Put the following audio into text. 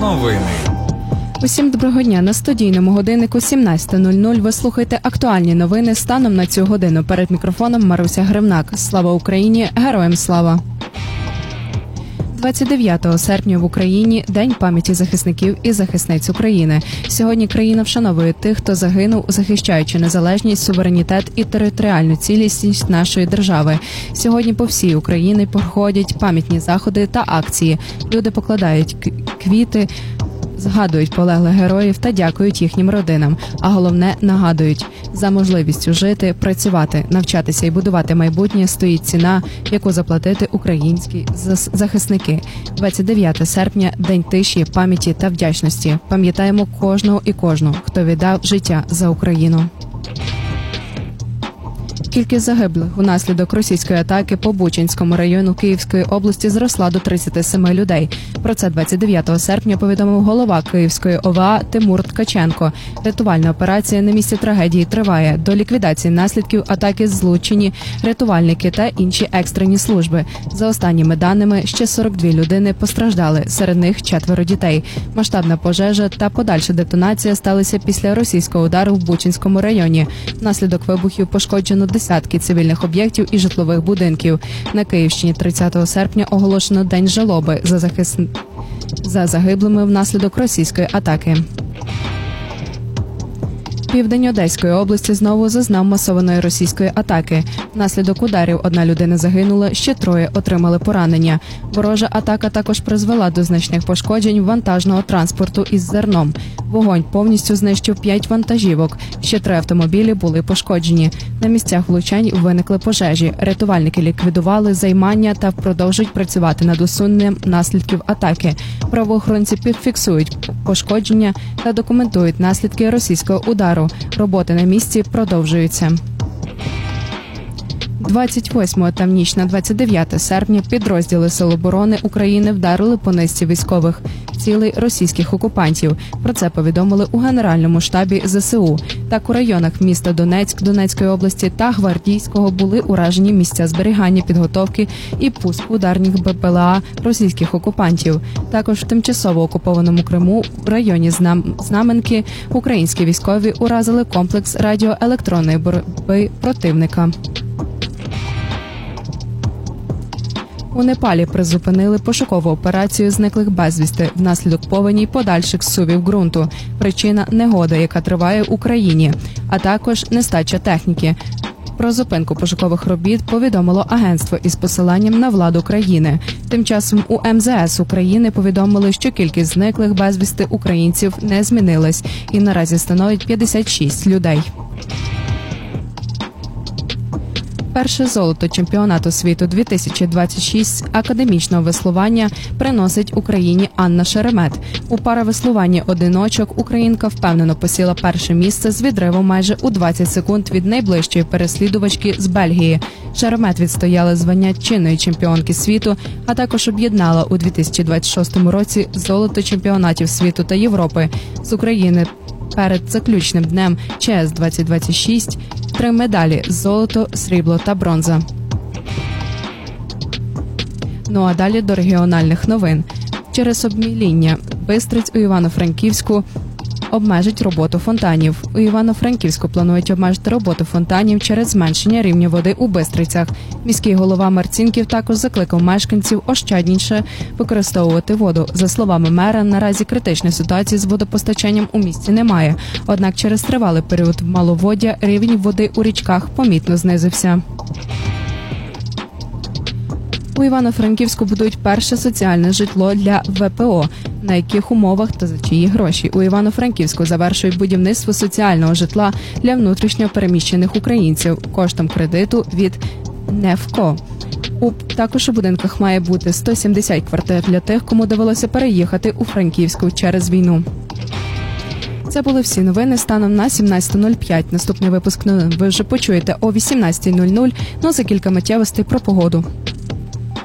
новини. Усім доброго дня. На студійному годиннику 17:00 ви слухаєте актуальні новини станом на цю годину. Перед мікрофоном Маруся Гривнак. Слава Україні! Героям слава! 29 серпня в Україні – День пам'яті захисників і захисниць України. Сьогодні країна вшановує тих, хто загинув, захищаючи незалежність, суверенітет і територіальну цілісність нашої держави. Сьогодні по всій Україні проходять пам'ятні заходи та акції. Люди покладають квіти, згадують полеглих героїв та дякують їхнім родинам. А головне – нагадують, за можливістю жити, працювати, навчатися і будувати майбутнє стоїть ціна, яку заплатити українські захисники. 29 серпня – День тиші, пам'яті та вдячності. Пам'ятаємо кожного і кожну, хто віддав життя за Україну. Кількість загиблих внаслідок російської атаки по Бучанському району Київської області зросла до 37 людей. Про це 29 серпня повідомив голова Київської ОВА Тимур Ткаченко. Рятувальна операція на місці трагедії триває. До ліквідації наслідків атаки злучені рятувальники та інші екстрені служби. За останніми даними, ще 42 людини постраждали, серед них 4 дітей. Масштабна пожежа та подальша детонація сталися після російського удару в Бучанському районі. Внаслідок вибухів пошкоджено десятки цивільних об'єктів і житлових будинків. На Київщині 30 серпня оголошено День жалоби за загиблими внаслідок російської атаки. Південь Одеської області знову зазнав масованої російської атаки. Внаслідок ударів одна людина загинула, ще 3 отримали поранення. Ворожа атака також призвела до значних пошкоджень вантажного транспорту із зерном. Вогонь повністю знищив 5 вантажівок, ще 3 автомобілі були пошкоджені. На місцях влучань виникли пожежі. Рятувальники ліквідували займання та продовжують працювати над усуненням наслідків атаки. Правоохоронці фіксують пошкодження та документують наслідки російського удару. Роботи на місці продовжуються. 28 та в ніч на 29 серпня підрозділи Сил оборони України вдарили по низці військових цілей російських окупантів. Про це повідомили у Генеральному штабі ЗСУ. Так, у районах міста Донецьк, Донецької області та Гвардійського були уражені місця зберігання, підготовки і пуску ударних БПЛА російських окупантів. Також в тимчасово окупованому Криму в районі Знаменки українські військові уразили комплекс радіоелектронної боротьби противника. У Непалі призупинили пошукову операцію зниклих безвісти внаслідок повені й подальших зсувів ґрунту. Причина – негода, яка триває в Україні, а також нестача техніки. Про зупинку пошукових робіт повідомило агентство із посиланням на владу країни. Тим часом у МЗС України повідомили, що кількість зниклих безвісти українців не змінилась і наразі становить 56 людей. Перше золото чемпіонату світу 2026 академічного веслування приносить Україні Анна Шеремет. У паравеслуванні одиночок українка впевнено посіла перше місце з відривом майже у 20 секунд від найближчої переслідувачки з Бельгії. Шеремет відстояла звання чинної чемпіонки світу, а також об'єднала у 2026 році золото чемпіонатів світу та Європи. З України перед заключним днем ЧС 2026 3 медалі – золото, срібло та бронза. Ну а далі до регіональних новин. Через обміління Бистриць у Івано-Франківську обмежить роботу фонтанів. У Івано-Франківську планують обмежити роботу фонтанів через зменшення рівня води у Бистрицях. Міський голова Марцінків також закликав мешканців ощадніше використовувати воду. За словами мера, наразі критичної ситуації з водопостачанням у місті немає. Однак через тривалий період маловоддя рівень води у річках помітно знизився. У Івано-Франківську будують перше соціальне житло для ВПО. На яких умовах та за чиї гроші? У Івано-Франківську завершують будівництво соціального житла для внутрішньо переміщених українців коштом кредиту від НЕФКО. Також у будинках має бути 170 квартир для тих, кому довелося переїхати у Франківську через війну. Це були всі новини станом на 17:05. Наступний випуск новин ви вже почуєте о 18:00, но за кілька миттєвостей про погоду.